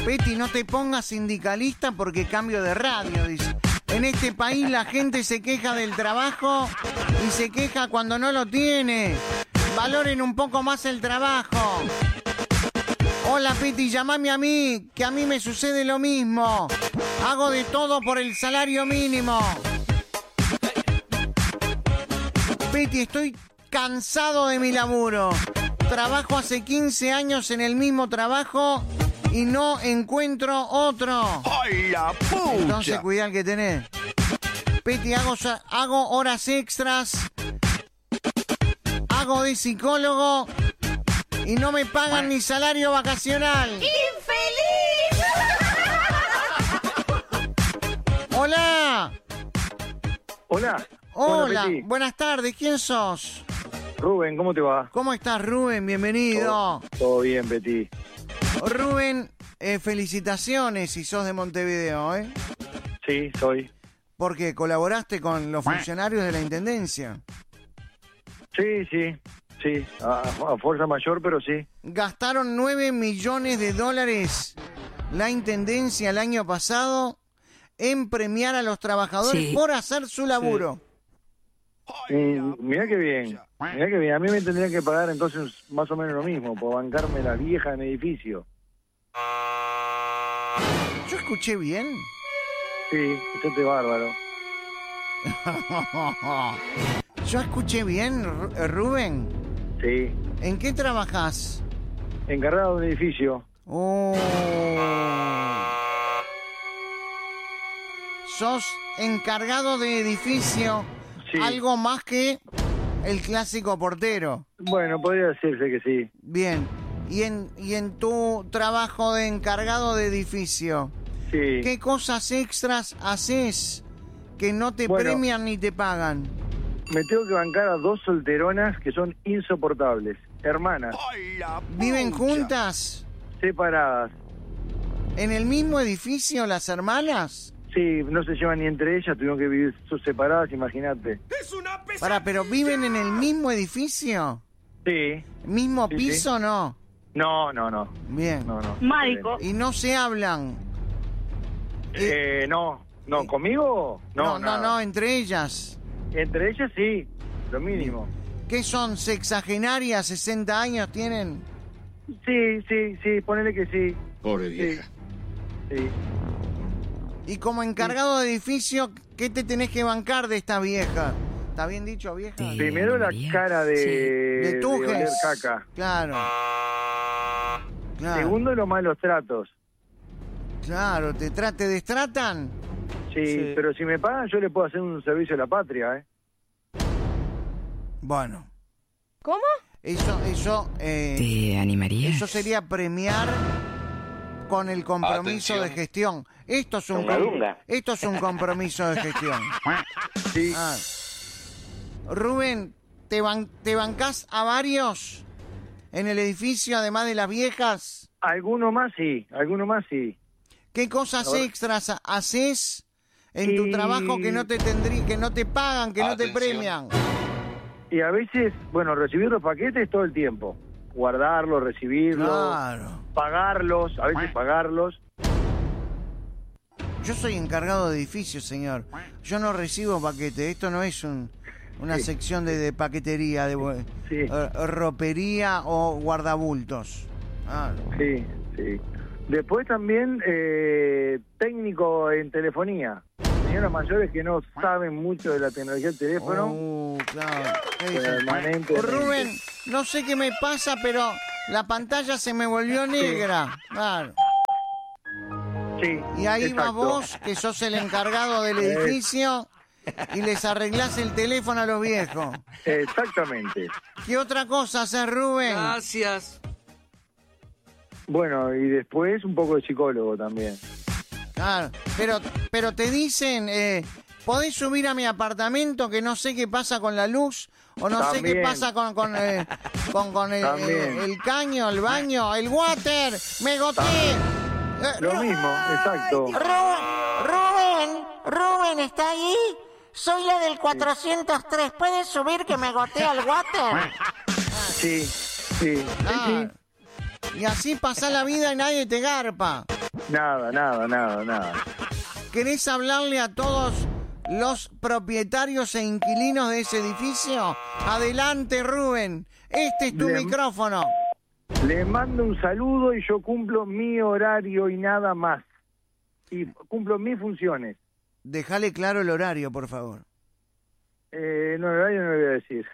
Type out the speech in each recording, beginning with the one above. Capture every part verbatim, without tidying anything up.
Peti, no te pongas sindicalista porque cambio de radio, dice. En este país la gente se queja del trabajo y se queja cuando no lo tiene. Valoren un poco más el trabajo. Hola, Peti, llamame a mí, que a mí me sucede lo mismo. Hago de todo por el salario mínimo. Peti, estoy cansado de mi laburo. Trabajo hace quince años en el mismo trabajo y no encuentro otro. ¡Ay, la pucha! Entonces cuidá el que tenés. Peti, hago, hago horas extras, hago de psicólogo y no me pagan ni salario vacacional. ¡Infeliz! ¡Hola! Hola. Hola, buenas tardes, ¿quién sos? Rubén, ¿cómo te va? ¿Cómo estás, Rubén? Bienvenido. Todo, todo bien, Peti. Rubén, eh, felicitaciones si sos de Montevideo, ¿eh? Sí, soy. Porque colaboraste con los funcionarios de la Intendencia. Sí, sí, sí, a, a fuerza mayor, pero sí. Gastaron nueve millones de dólares la Intendencia el año pasado en premiar a los trabajadores Sí. por hacer su laburo. Sí. Mm, mirá qué bien, mirá qué bien. A mí me tendrían que pagar entonces más o menos lo mismo, por bancarme la vieja en mi edificio. ¿Yo escuché bien? Sí, estate bárbaro. ¿Yo escuché bien, Ru- Rubén? Sí, ¿En qué trabajás? encargado de un edificio. Oh. Sos encargado de edificio, Sí. algo más que el clásico portero. Bueno, podría decirse que sí. Bien. Y en, y en tu trabajo de encargado de edificio, Sí. ¿qué cosas extras haces que no te Bueno. premian ni te pagan? Me tengo que bancar a dos solteronas que son insoportables. Hermanas, ¡Ay, la pucha! ¿Viven juntas? separadas. ¿En el mismo edificio las hermanas? Sí, no se llevan ni entre ellas, tuvieron que vivir sus separadas, imagínate. ¡Es una pesadilla! Para, ¿pero viven en el mismo edificio? Sí. ¿Mismo Sí, piso o no? No, no, no. Bien. No, no. Mágico. Y no se hablan. Eh, no, no, ¿conmigo? No, No, no, nada. no, entre ellas. Entre ellas sí, lo mínimo. ¿Qué son, sexagenarias, sesenta años tienen? Sí, sí, sí, ponele que sí. Pobre Sí, vieja. sí. Y como encargado de edificio, ¿qué te tenés que bancar de esta vieja? ¿Está bien dicho, vieja? Sí. Primero la María. cara de, Sí. De de tujes. oler caca. Claro. Claro, Segundo, los malos tratos. claro, te, tra te destratan. Sí, Sí. pero si me pagan yo le puedo hacer un servicio a la patria, ¿eh? Bueno, ¿Cómo? eso, eso, eh, ¿Te animarías? eso sería premiar con el compromiso Atención. de gestión. Esto es un, Dunga, com- dunga. esto es un compromiso de gestión. Sí. Ah. Rubén, ¿te, ban ¿te bancás a varios en el edificio, además de las viejas? Alguno más sí, alguno más sí. ¿Qué cosas A ver. extras ha- haces en tu Y- trabajo que no te tendrí, que no te pagan, que no te Atención. premian? Y a veces, bueno, recibir los paquetes todo el tiempo. Guardarlos, recibirlos, Claro. pagarlos, a veces pagarlos. Yo soy encargado de edificio, señor. Yo no recibo paquete. Esto no es un, una Sí. sección de, de paquetería, de Sí. eh, ropería o guardabultos. Claro. Sí, sí. Después también eh, técnico en telefonía. Señoras mayores que no saben mucho de la tecnología del teléfono. Oh, claro. ¿Qué dicen? Permanentemente. Oh, Rubén, no sé qué me pasa, pero la pantalla se me volvió negra. Claro. Sí, Y ahí va exacto. vos, que sos el encargado del edificio, y les arreglás el teléfono a los viejos. Exactamente. ¿Qué otra cosa haces, Rubén? Gracias. Bueno, y después un poco de psicólogo también. Claro, pero, pero te dicen, eh, ¿podés subir a mi apartamento que no sé qué pasa con la luz? O no sé qué También. pasa con, con, eh, con, con el, También. el- el caño, el baño, el water, me goté. Eh, Lo Ru- mismo, exacto. Ru- Rubén, Rubén, ¿está ahí? Soy la del cuatrocientos tres, ¿puedes subir que me goté al water? Sí, sí, sí, Ah, sí. y así pasa la vida y nadie te garpa. Nada, nada, nada, nada. ¿Querés hablarle a todos los propietarios e inquilinos de ese edificio? Adelante, Rubén. Este es tu Bien. micrófono. Les mando un saludo y yo cumplo mi horario y nada más. Y cumplo mis funciones. Déjale claro el horario, por favor. Eh, no, el horario no lo voy a decir.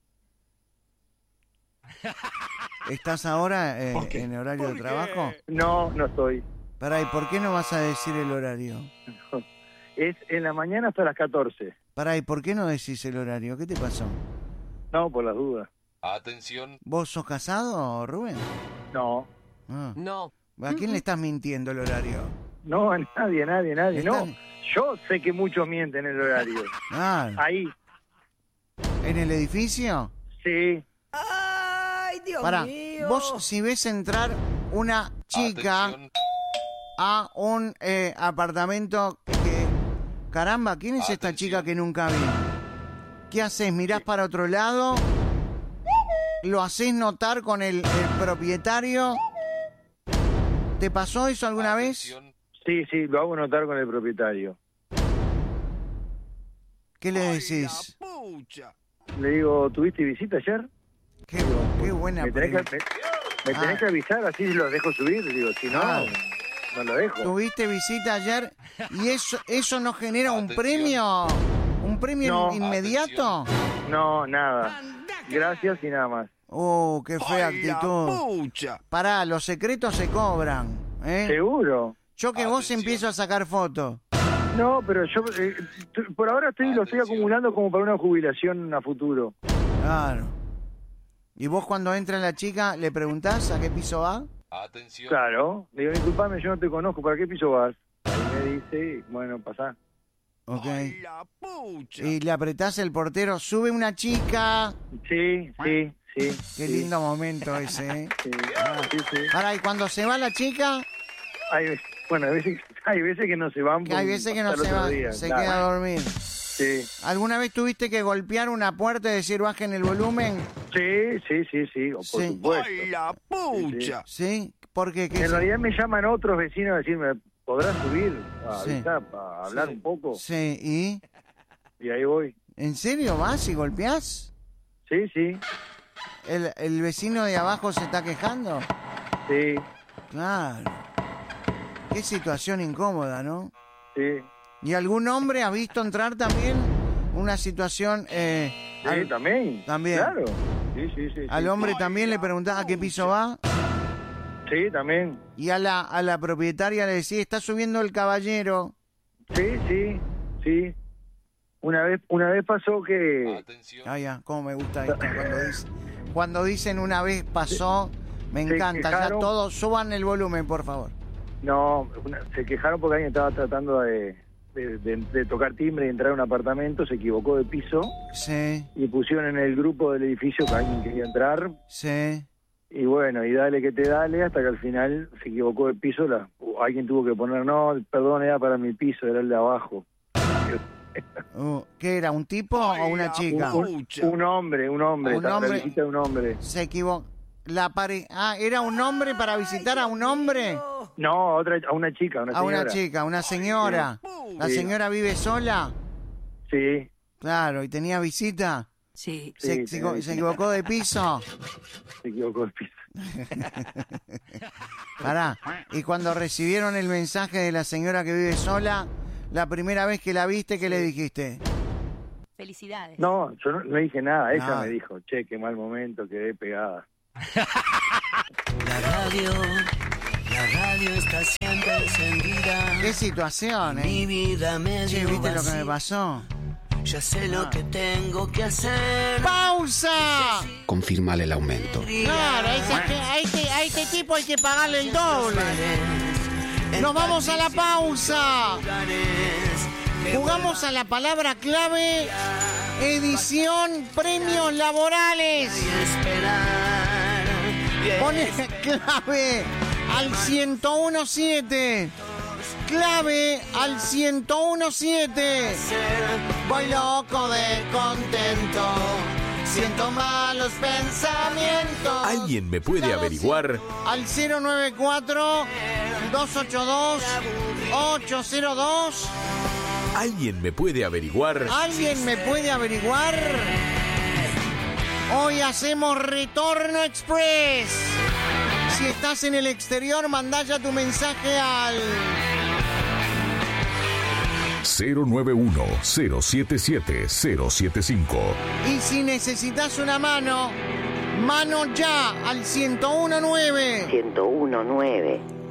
¿Estás ahora eh, en horario de trabajo? No, no estoy. Pará, ¿y por qué no vas a decir el horario? Es en la mañana hasta las catorce. Pará, ¿y por qué no decís el horario? ¿Qué te pasó? No, por las dudas. Atención. ¿Vos sos casado, Rubén? No. Ah. No. ¿A quién le estás mintiendo el horario? No, a nadie, a nadie, a nadie. No. Están- Yo sé que muchos mienten el horario. Ah, Ahí. ¿en el edificio? Sí. Ay, Dios Pará, mío. vos si ves entrar una chica Atención. a un eh, apartamento que... Caramba, ¿quién es esta Atención. chica que nunca vi? ¿Qué haces? ¿Mirás para otro lado? ¿Lo haces notar con el, el propietario? ¿Te pasó eso alguna vez? Atención. Sí, sí, lo hago notar con el propietario. ¿Qué le decís? Pucha. Le digo, ¿tuviste visita ayer? Qué, qué buena Me tenés, que, pregunta. me, me tenés Ah. que avisar, así los dejo subir. Digo, si no, Ah. no lo dejo. Tuviste visita ayer y eso eso no genera un Atención. premio, un premio No. inmediato. No, nada. Gracias y nada más. Oh, qué fea Ay, la actitud. pucha. Pará, los secretos se cobran, ¿eh? ¿Seguro? Yo que vos Atención. empiezo a sacar fotos. No, pero yo eh, t- por ahora estoy lo estoy Atención. acumulando como para una jubilación a futuro. Claro. ¿Y vos cuando entra la chica le preguntás a qué piso va? Atención. Claro. Le digo, disculpame, yo no te conozco, ¿para qué piso vas? Ahí me dice, bueno, pasá. Ok. Ay, la pucha. Y le apretás el portero, sube una chica. Sí, sí, sí. Qué sí, lindo momento ese, ¿eh? Sí, sí, sí. Ahora, y cuando se va la chica, Hay, ve- bueno, hay veces, hay veces que no se van. que hay por- veces que no hasta el se otro va, día, se claro. queda a dormir. Sí, ¿Alguna vez tuviste que golpear una puerta y decir bajen el volumen? sí, sí, sí, sí, o por Sí. supuesto. Ay, la pucha. ¿Sí? Porque ¿qué En se- realidad me llaman otros vecinos a decirme, ¿podrás subir a Sí. avisar, a hablar un poco? Sí, ¿y? Y ahí voy. ¿En serio vas y golpeás? Sí, sí, ¿El, el vecino de abajo se está quejando? sí, Claro. Qué situación incómoda, ¿no? sí. ¿Y algún hombre ha visto entrar también una situación... Eh, Sí, al, también. también. Claro. Sí, sí, sí. al sí. hombre también le preguntás a qué piso va? Sí, también. Y a la, a la propietaria le decís, está subiendo el caballero. Sí, sí, sí. Una vez, una vez pasó que... Atención. Ah, ya, cómo me gusta esto cuando, dice, cuando dicen una vez pasó, me Se encanta. Ya quejaron. todos suban el volumen, por favor. No, una- se quejaron porque alguien estaba tratando de, de, de- de tocar timbre y entrar a un apartamento, se equivocó de piso Sí, y pusieron en el grupo del edificio que alguien quería entrar sí. y bueno, y dale que te dale hasta que al final se equivocó de piso, la, o alguien tuvo que poner, no, perdón, era para mi piso, era el de abajo. Uh, ¿Qué era, un tipo o una chica? Un, Pucha. un hombre, un hombre, Un estaba la hombre. visita de un hombre. Se equivocó. La pare... Ah, ¿era un hombre para visitar a un hombre? No, a otra, a una chica, a una A una señora. chica, una señora. ¿La Sí. señora vive sola? Sí, Claro, ¿y tenía visita? Sí. ¿Se, Sí, se- tenía se visita. equivocó de piso? se equivocó de piso. Pará. Y cuando recibieron el mensaje de la señora que vive sola, la primera vez que la viste, ¿qué le dijiste? Felicidades. No, yo no, no dije nada, ella Nada. me dijo, che, qué mal momento, quedé pegada. La radio, la radio está siempre encendida. ¿Qué situación, Mi eh? vida me Che, dio ¿viste lo que me vacío. pasó? Ya sé lo que tengo que hacer. ¡Pausa! Confirmale el aumento. Claro, a este, a este- a este tipo hay que pagarle el doble. Nos vamos a la pausa. Jugamos a la palabra clave, edición, premios laborales. Esperar. Pone clave al ciento uno siete. Clave al ciento uno siete. Voy loco de contento. Siento malos pensamientos. ¿Alguien me puede Claro, averiguar? sí. Al cero nueve cuatro, dos ocho dos, ocho cero dos. ¿Alguien me puede averiguar? ¿Alguien me puede averiguar? Hoy hacemos Retorno Express. Si estás en el exterior, mandá ya tu mensaje al cero nueve uno, cero siete siete, cero siete cinco. Y si necesitas una mano, mano ya al ciento uno nueve. ciento uno nueve.